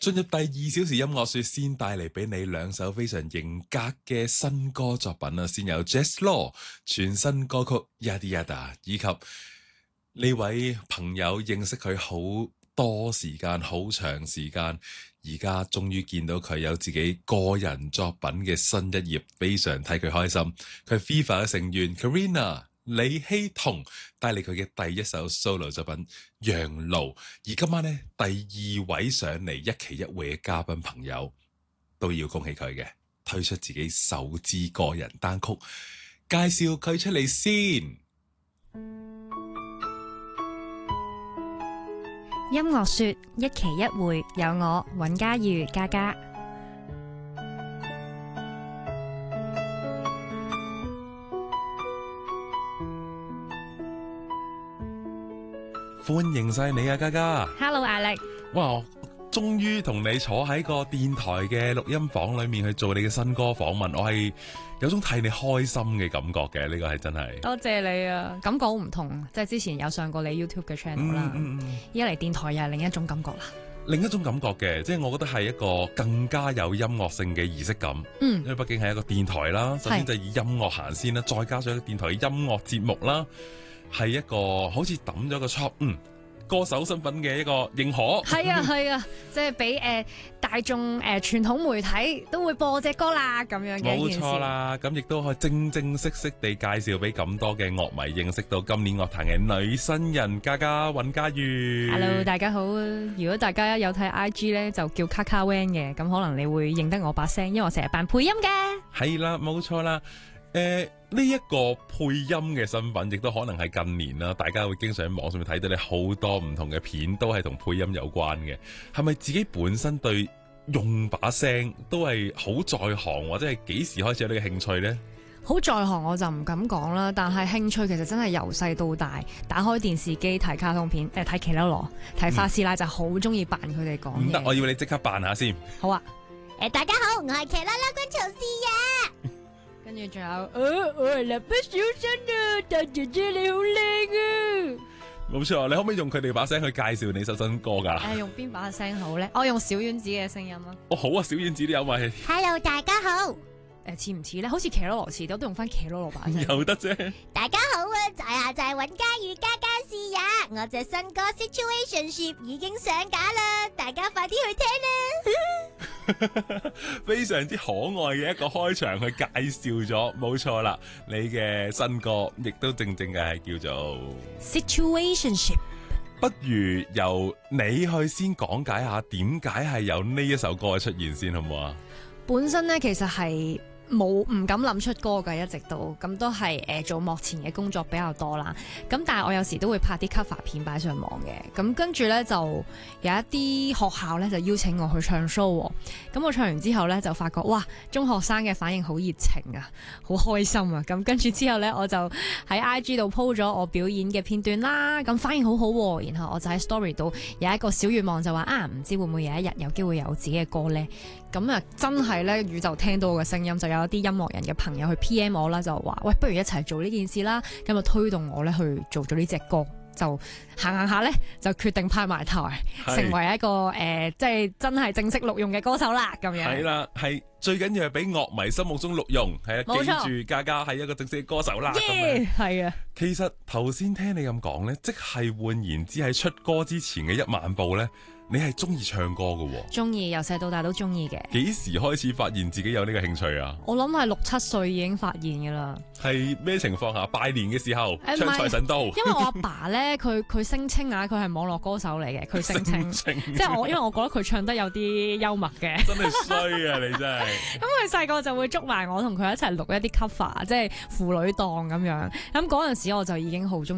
進入第2小時音樂說，先帶嚟俾你2首非常型格嘅新歌作品啊！先有 Jazz Law 全新歌曲 Yada Yada， 以及呢位朋友認識佢好多時間、好長時間，而家終於見到佢有自己個人作品嘅新一頁，非常替佢開心。佢係 FIFA 嘅成員 Karina 李希彤帶嚟佢嘅第一首 solo 作品《羊路》，而今晚呢，第2位上嚟一期一會嘅嘉賓朋友都要恭喜佢嘅，推出自己首支個人單曲，介紹佢出嚟先。 音樂說一期一會，有我尹嘉裕嘉嘉。 歡迎晒你啊，嘉嘉。 Hello， 阿力。 哇，終於同你坐喺個電台嘅錄音房裏面去做你嘅新歌訪問，我係有種替你開心嘅感覺嘅，呢個係真係。多謝你啊，感覺好唔同，即係之前有上過你 YouTube 嘅 channel 啦，依家嚟電台又係另一種感覺啦。另一種感覺嘅，即係我覺得係一個更加有音樂性嘅儀式感。因為畢竟係一個電台啦，首先就以音樂行先啦，再加上一個電台嘅音樂節目啦。係一個好似抌咗個 chop， 歌手身份嘅一個認可。係啊，即係俾大眾傳統媒體都會播隻歌啦，咁樣嘅一件事。冇錯啦，咁亦都可以正正式式地介紹俾咁多嘅樂迷認識到今年樂壇嘅女新人嘉嘉尹嘉裕。Hello， 大家好。如果大家有睇 IG 咧，就叫卡卡 Van 嘅，咁可能你會認得我把聲，因為我成日扮配音嘅。係啦，冇錯啦。呢一個配音嘅身份，亦都可能係近年啦，大家會經常喺網上面睇到你好多唔同嘅片，都係同配音有關嘅。係咪自己本身對用把聲都係好在行，或者係幾時開始有呢個興趣呢？好在行我就唔敢講啦，但係興趣其實真係由細到大，打開電視機睇卡通片，睇奇洛羅、睇花師奶就好中意扮佢哋講嘢。唔得，我要你即刻扮下先。好啊。 大家好，我係奇洛羅軍曹士啊。 跟住仲有，我係蠟筆小新啊，大姐姐你好靚啊！冇錯，你可唔可以用佢哋把聲去介紹你首新歌噶？用邊把聲好咧？我用小丸子嘅聲音啦。哦，好啊，小丸子都有咪 ？Hello， 大家好。 似唔似咧？好似奇洛羅似，都用翻奇洛羅把聲。 有得啫。 大家好啊，就係尹嘉裕嘉嘉士啊！我隻新歌 Situationship 已經上架啦，大家快啲去聽啦！ 非常之可愛嘅一個開場，去介紹咗，冇錯啦，你嘅新歌亦都正正嘅係叫做 Situationship。 不如由你去先講解下點解係有呢一首歌嘅出現先，好唔好啊？本身呢，其實係唔敢諗出歌嘅，一直都咁都係做幕前嘅工作比較多啦。咁但係我有時都會拍啲 cover 片擺上網嘅。咁跟住呢，就有一啲學校呢，就邀請我去唱 show。咁我唱完之後呢，就發覺哇，中學生嘅反應好熱情啊，好開心啊。咁跟住之後呢，我就喺 IG 度 po 咗我表演嘅片段啦。咁反應好好喎。然後我就喺 story 度有一個小願望，就話唔知會唔會有一日有機會有自己嘅歌呢？咁啊，真係呢，宇宙聽到我嘅聲音，就有一啲音樂人嘅朋友去 PM 我啦，就話喂，不如一齊做呢件事啦。咁就推動我呢去做咗呢隻歌，就行下呢，就決定派埋台，成為一個即係真係正式錄用嘅歌手啦。咁樣係啦，係最緊要係俾樂迷心目中錄用，係啊，記住嘉嘉係一個正式嘅歌手啦。係啊，其實頭先聽你咁講呢，即係換言之喺出歌之前嘅1萬步呢。你係中意唱歌嘅喎？中意，由細到大都中意嘅。幾時開始發現自己有呢個興趣啊？我諗係6、7歲已經發現㗎啦。係咩情況下？拜年嘅時候，唱財神到。因為我阿爸咧，佢聲稱啊，佢係網絡歌手嚟嘅。佢聲稱，即係我，因為我覺得佢唱得有啲幽默嘅。真係衰啊！你真係。咁佢細個就會捉埋我同佢一齊錄一啲 cover，即係婦女檔咁樣。咁嗰陣時我就已經好中意。